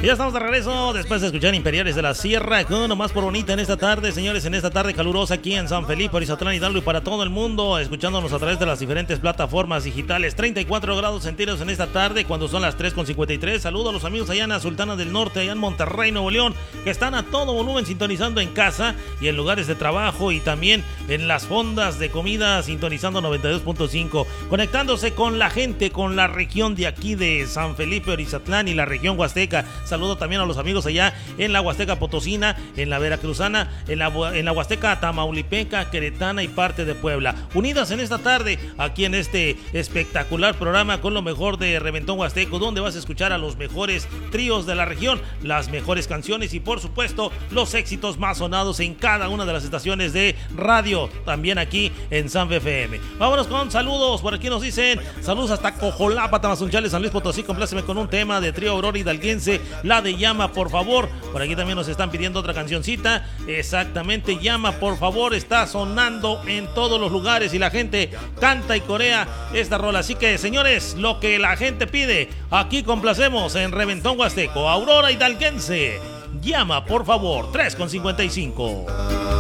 Y ya estamos de regreso después de escuchar Imperiales de la Sierra con uno más por bonita en esta tarde, señores, en esta tarde calurosa aquí en San Felipe, Orizatlán, Hidalgo y para todo el mundo, escuchándonos a través de las diferentes plataformas digitales. 34 grados centígrados en esta tarde cuando son las 3:53. Saludo a los amigos allá en la Sultana del Norte, allá en Monterrey, Nuevo León, que están a todo volumen sintonizando en casa y en lugares de trabajo y también en las fondas de comida sintonizando 92.5, conectándose con la gente, con la región de aquí de San Felipe, Orizatlán y la región huasteca. Saludo también a los amigos allá en la Huasteca Potosina, en la Veracruzana, en la Huasteca Tamaulipeca, Queretana y parte de Puebla. Unidas en esta tarde, aquí en este espectacular programa con lo mejor de Reventón Huasteco, donde vas a escuchar a los mejores tríos de la región, las mejores canciones y por supuesto los éxitos más sonados en cada una de las estaciones de radio, también aquí en San FM. Vámonos con saludos, por aquí nos dicen saludos hasta Cojolapa, Tamazunchales, San Luis Potosí. Compláceme con un tema de trío Aurora Hidalguense, la de Llama por favor. Por aquí también nos están pidiendo otra cancioncita, exactamente, Llama por favor, está sonando en todos los lugares y la gente canta y corea esta rola. Así que señores, lo que la gente pide, aquí complacemos en Reventón Huasteco. Aurora Hidalguense, Llama por favor, 3:55.